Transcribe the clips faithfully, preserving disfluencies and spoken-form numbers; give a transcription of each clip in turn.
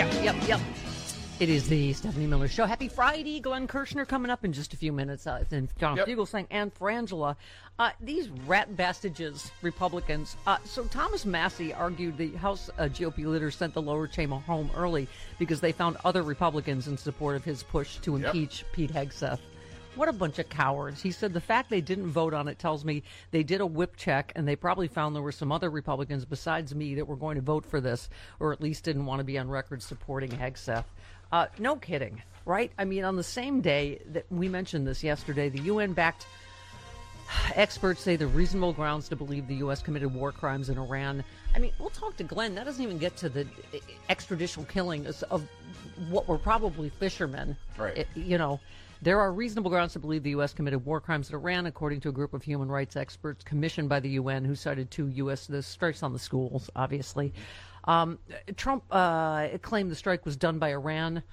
Yep, yep, yep. It is the Stephanie Miller Show. Happy Friday. Glenn Kirshner coming up in just a few minutes. Uh, and John Yep. Fugelsang and Frangela. Uh, these rat bastages, Republicans. Uh, so Thomas Massey argued the House uh, G O P leader sent the lower chamber home early because they found other Republicans in support of his push to Yep. impeach Pete Hegseth. What a bunch of cowards. He said the fact they didn't vote on it tells me they did a whip check and they probably found there were some other Republicans besides me that were going to vote for this, or at least didn't want to be on record supporting Hegseth. Uh, no kidding, right? I mean, on the same day that we mentioned this yesterday, the U N-backed experts say there are reasonable grounds to believe the U S committed war crimes in Iran. I mean, we'll talk to Glenn. That doesn't even get to the extrajudicial killing of what were probably fishermen. Right. It, you know, there are reasonable grounds to believe the U S committed war crimes in Iran, according to a group of human rights experts commissioned by the U N, who cited two U S the strikes on the schools, obviously. Um, Trump uh, claimed the strike was done by Iran.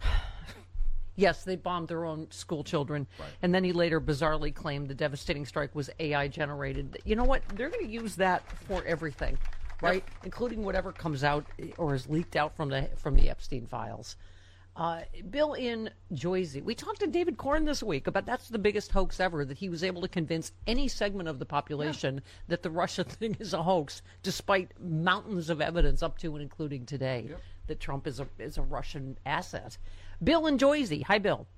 Yes, they bombed their own school children. Right. And then he later bizarrely claimed the devastating strike was A I generated. You know what? They're going to use that for everything, right? Yep. Including whatever comes out or is leaked out from the from the Epstein files. Uh, Bill in Joyzy. We talked to David Corn this week about that's the biggest hoax ever, that he was able to convince any segment of the population yeah. that the Russia thing is a hoax, despite mountains of evidence up to and including today yep. that Trump is a is a Russian asset. Bill in Joyzy. Hi, Bill.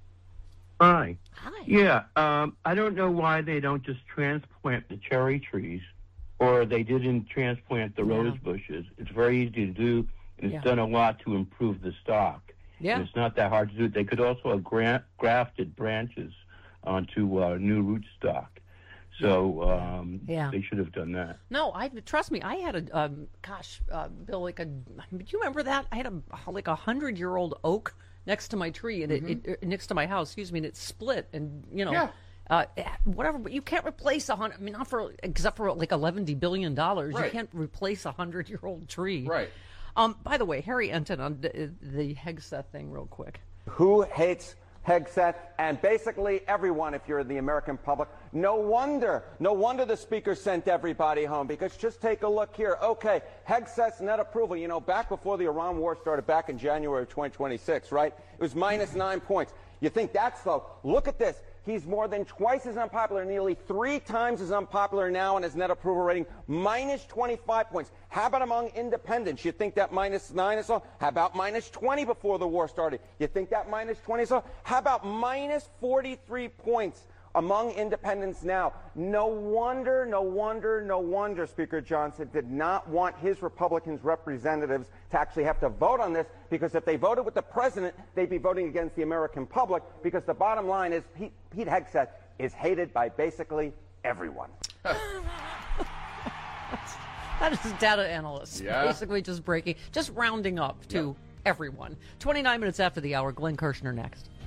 Hi. Hi. Yeah, um, I don't know why they don't just transplant the cherry trees, or they didn't transplant the yeah. rose bushes. It's very easy to do, and it's yeah. done a lot to improve the stock. Yeah. And it's not that hard to do. They could also have gra- grafted branches onto uh, new rootstock. So um, yeah. they should have done that. No, I trust me. I had a um, gosh, uh, Bill, like a. Do you remember that? I had a like a hundred-year-old oak next to my tree, and mm-hmm. it, it next to my house. Excuse me, and it split, and you know. Yeah. Uh, whatever, but you can't replace a hundred. I mean, not for except for like eleven billion dollars. Right. You can't replace a hundred-year-old tree. Right. Um, by the way, Harry Enton on the, the Hegseth thing real quick. Who hates Hegseth? And basically everyone, if you're in the American public. No wonder, no wonder the speaker sent everybody home, because just take a look here. Okay, Hegseth's net approval, you know, back before the Iran war started back in January of twenty twenty-six, right? It was minus nine points. You think that's low? Look at this. He's more than twice as unpopular, nearly three times as unpopular now in his net approval rating, minus twenty-five points. How about among independents? You think that minus nine is low? How about minus twenty before the war started? You think that minus twenty is low? How about minus forty-three points among independents now? No wonder, no wonder, no wonder Speaker Johnson did not want his Republicans representatives to actually have to vote on this, because if they voted with the president, they'd be voting against the American public, because the bottom line is Pete, Pete Hegseth is hated by basically everyone. That is data analysts, yeah. basically just breaking, just rounding up to yep. everyone. twenty-nine minutes after the hour, Glenn Kirshner next.